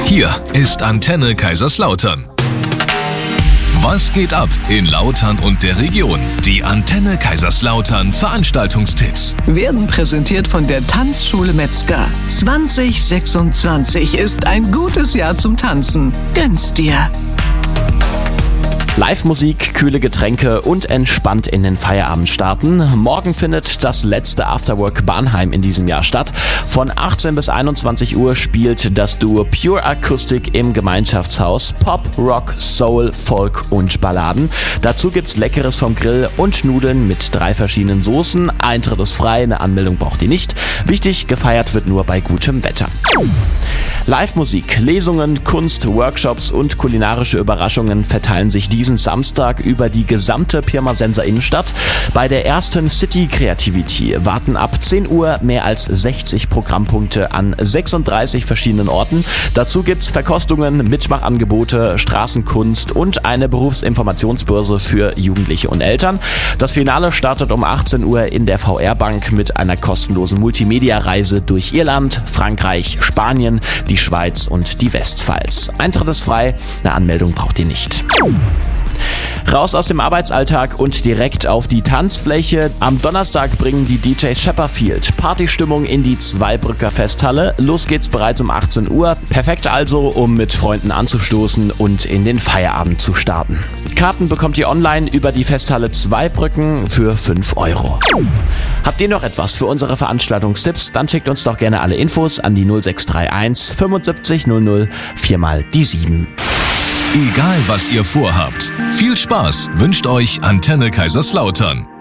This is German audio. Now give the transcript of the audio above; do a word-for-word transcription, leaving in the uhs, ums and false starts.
Hier ist Antenne Kaiserslautern. Was geht ab in Lautern und der Region? Die Antenne Kaiserslautern Veranstaltungstipps werden präsentiert von der Tanzschule Metzger. zwanzig sechsundzwanzig ist ein gutes Jahr zum Tanzen. Gönn's dir! Live-Musik, kühle Getränke und entspannt in den Feierabend starten. Morgen findet das letzte Afterwork Barnheim in diesem Jahr statt. Von achtzehn bis einundzwanzig Uhr spielt das Duo Pure Acoustic im Gemeinschaftshaus Pop, Rock, Soul, Folk und Balladen. Dazu gibt's Leckeres vom Grill und Nudeln mit drei verschiedenen Soßen. Eintritt ist frei, eine Anmeldung braucht ihr nicht. Wichtig, gefeiert wird nur bei gutem Wetter. Live-Musik, Lesungen, Kunst, Workshops und kulinarische Überraschungen verteilen sich diesen Samstag über die gesamte Pirmasенser Innenstadt. Bei der ersten City Creativity warten ab zehn Uhr mehr als sechzig Programmpunkte an sechsunddreißig verschiedenen Orten. Dazu gibt's Verkostungen, Mitmachangebote, Straßenkunst und eine Berufsinformationsbörse für Jugendliche und Eltern. Das Finale startet um achtzehn Uhr in der V R-Bank mit einer kostenlosen Multimedia-Reise durch Irland, Frankreich, Spanien, die Schweiz und die Westpfalz. Eintritt ist frei, eine Anmeldung braucht ihr nicht. Raus aus dem Arbeitsalltag und direkt auf die Tanzfläche. Am Donnerstag bringen die D Js Shepperfield Partystimmung in die Zweibrücker Festhalle. Los geht's bereits um achtzehn Uhr. Perfekt also, um mit Freunden anzustoßen und in den Feierabend zu starten. Karten bekommt ihr online über die Festhalle Zweibrücken für fünf Euro. Habt ihr noch etwas für unsere Veranstaltungstipps? Dann schickt uns doch gerne alle Infos an die null sechs drei eins fünfundsiebzig null null vier mal die sieben. Egal was ihr vorhabt, viel Spaß wünscht euch Antenne Kaiserslautern.